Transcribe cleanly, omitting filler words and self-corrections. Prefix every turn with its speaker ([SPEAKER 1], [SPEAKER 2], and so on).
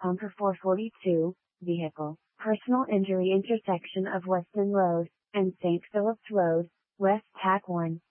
[SPEAKER 1] Pumper 442, Vehicle, Personal Injury Intersection of Weston Road and St. Philip's Road, West Tack 1.